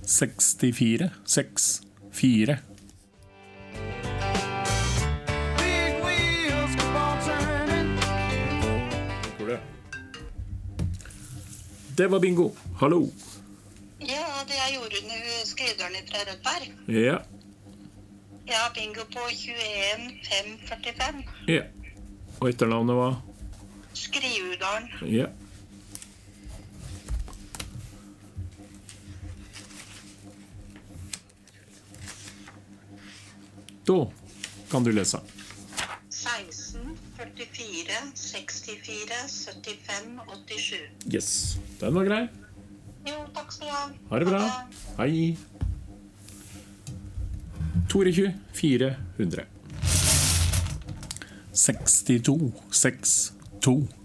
64, 6, 4. Det var bingo. Hallo. Ja, det er Jorunn Skrivdalen fra Rødberg. Ja. Jeg har bingo på 21-545. Ja. Og etternavnet var? Skrivdalen. Ja. Da kan du lese. 16, 44, 64, 75, 87. Yes, den var grei. Jo, takk skal du ha. Ha det bra. Hei. 22, 400. 62, 6, 2.